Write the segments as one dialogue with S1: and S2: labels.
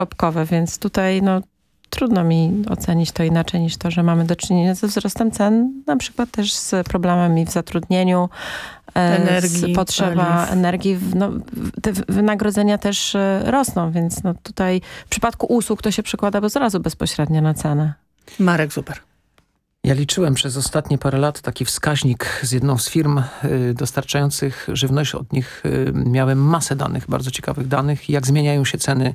S1: żłobkowe, więc tutaj trudno mi ocenić to inaczej niż to, że mamy do czynienia ze wzrostem cen, na przykład też z problemami w zatrudnieniu,
S2: energii,
S1: potrzeba
S2: paliw.
S1: energii. Te wynagrodzenia też rosną, więc tutaj w przypadku usług to się przekłada bezpośrednio na cenę.
S2: Marek Zuber.
S3: Ja liczyłem przez ostatnie parę lat taki wskaźnik z jedną z firm dostarczających żywność. Od nich miałem masę danych, bardzo ciekawych danych, jak zmieniają się ceny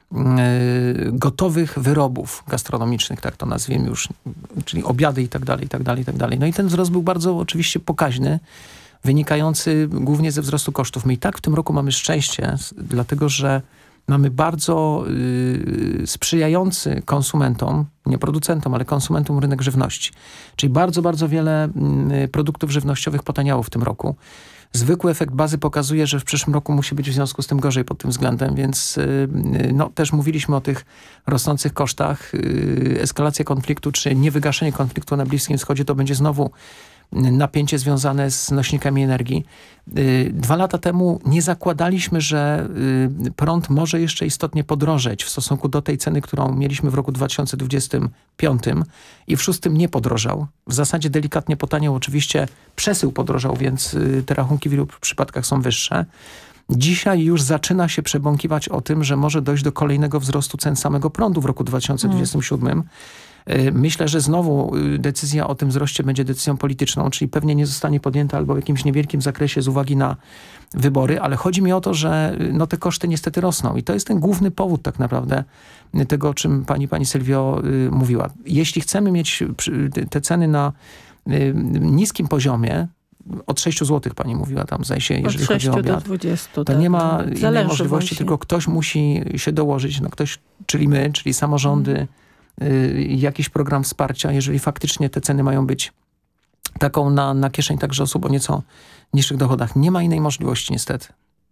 S3: gotowych wyrobów gastronomicznych, tak to nazwijmy już, czyli obiady i tak dalej, i tak dalej, i tak dalej. No i ten wzrost był bardzo oczywiście pokaźny, wynikający głównie ze wzrostu kosztów. My i tak w tym roku mamy szczęście, dlatego że mamy bardzo sprzyjający konsumentom, nie producentom, ale konsumentom rynek żywności. Czyli bardzo, bardzo wiele produktów żywnościowych potaniało w tym roku. Zwykły efekt bazy pokazuje, że w przyszłym roku musi być w związku z tym gorzej pod tym względem, więc też mówiliśmy o tych rosnących kosztach. Eskalacja konfliktu czy niewygaszenie konfliktu na Bliskim Wschodzie to będzie znowu napięcie związane z nośnikami energii. 2 lata temu nie zakładaliśmy, że prąd może jeszcze istotnie podrożeć w stosunku do tej ceny, którą mieliśmy w roku 2025 i w 2026 nie podrożał. W zasadzie delikatnie potaniał, oczywiście przesył podrożał, więc te rachunki w wielu przypadkach są wyższe. Dzisiaj już zaczyna się przebąkiwać o tym, że może dojść do kolejnego wzrostu cen samego prądu w roku 2027. Myślę, że znowu decyzja o tym wzroście będzie decyzją polityczną, czyli pewnie nie zostanie podjęta albo w jakimś niewielkim zakresie z uwagi na wybory, ale chodzi mi o to, że te koszty niestety rosną i to jest ten główny powód tak naprawdę tego, o czym pani Sylwio mówiła. Jeśli chcemy mieć te ceny na niskim poziomie, od 6 zł pani mówiła tam, zdaje się, jeżeli chodzi o obiad.
S2: Od 6 do 20.
S3: To nie ma innej możliwości, tylko ktoś musi się dołożyć, ktoś, czyli my, czyli samorządy, jakiś program wsparcia, jeżeli faktycznie te ceny mają być taką na kieszeń także osób o nieco niższych dochodach. Nie ma innej możliwości niestety.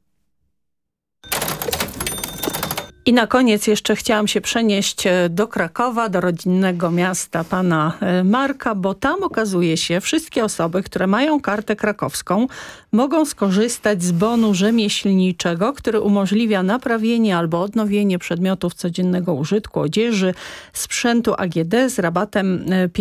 S2: I na koniec jeszcze chciałam się przenieść do Krakowa, do rodzinnego miasta pana Marka, bo tam okazuje się, wszystkie osoby, które mają kartę krakowską, mogą skorzystać z bonu rzemieślniczego, który umożliwia naprawienie albo odnowienie przedmiotów codziennego użytku, odzieży, sprzętu AGD z rabatem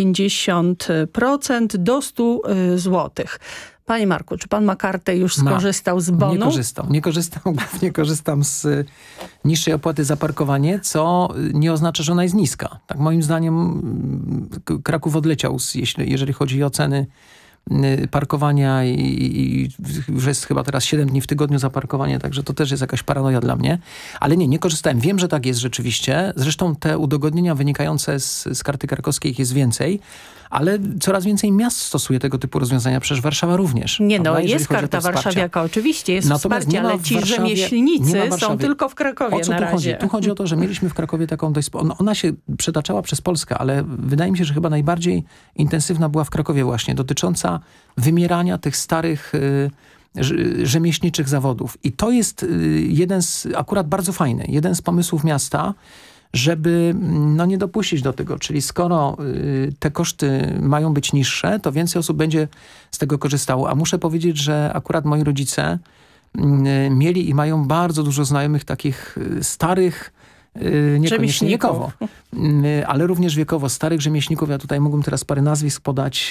S2: 50% do 100 zł. Panie Marku, czy pan ma kartę, już skorzystał z bonu?
S3: Nie korzystam, głównie korzystam z niższej opłaty za parkowanie, co nie oznacza, że ona jest niska. Tak moim zdaniem Kraków odleciał, jeżeli chodzi o ceny parkowania i już jest chyba teraz 7 dni w tygodniu za parkowanie, także to też jest jakaś paranoja dla mnie. Ale nie korzystałem. Wiem, że tak jest rzeczywiście. Zresztą te udogodnienia wynikające z karty krakowskiej jest więcej, ale coraz więcej miast stosuje tego typu rozwiązania, przecież Warszawa również.
S2: Jest karta warszawiaka, oczywiście, jest wsparcie, ale ci rzemieślnicy są tylko w Krakowie na razie.
S3: Tu chodzi o to, że mieliśmy w Krakowie taką ona się przetaczała przez Polskę, ale wydaje mi się, że chyba najbardziej intensywna była w Krakowie właśnie, dotycząca wymierania tych starych rzemieślniczych zawodów. I to jest akurat bardzo fajny, jeden z pomysłów miasta, żeby nie dopuścić do tego. Czyli skoro te koszty mają być niższe, to więcej osób będzie z tego korzystało. A muszę powiedzieć, że akurat moi rodzice mieli i mają bardzo dużo znajomych takich starych, niekoniecznie wiekowo, ale również wiekowo starych rzemieślników. Ja tutaj mógłbym teraz parę nazwisk podać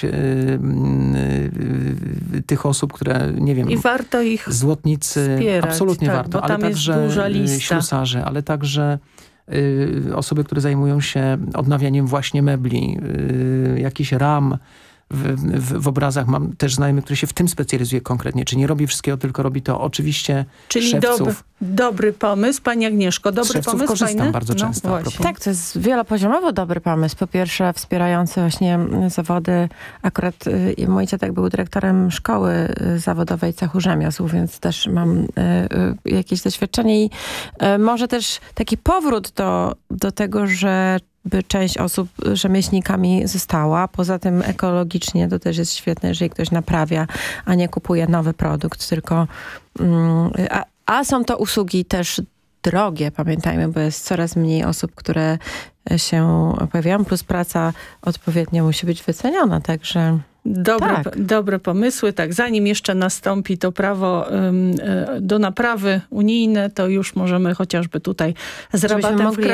S3: tych osób, które, nie wiem,
S2: i warto ich
S3: złotnicy,
S2: wspierać,
S3: absolutnie warto, ale także ślusarze, ale także osoby, które zajmują się odnawianiem właśnie mebli, jakichś ram w obrazach. Mam też znajomych, który się w tym specjalizuje konkretnie. Czy nie robi wszystkiego, tylko robi to oczywiście szewców.
S2: Dobry pomysł. Pani Agnieszko, dobry pomysł.
S3: Korzystam
S2: fajny?
S3: bardzo często.
S1: Tak, to jest wielopoziomowo dobry pomysł. Po pierwsze wspierający właśnie zawody. Akurat mój dziadek był dyrektorem szkoły zawodowej cechu rzemiosł, więc też mam jakieś doświadczenie i może też taki powrót do tego, że by część osób rzemieślnikami została. Poza tym ekologicznie to też jest świetne, jeżeli ktoś naprawia, a nie kupuje nowy produkt, tylko a są to usługi też drogie, pamiętajmy, bo jest coraz mniej osób, które się pojawiają, plus praca odpowiednio musi być wyceniona, także
S2: Dobre pomysły. Tak, zanim jeszcze nastąpi to prawo do naprawy unijne, to już możemy chociażby tutaj z
S1: Żebyśmy
S2: rabatem w
S1: mogli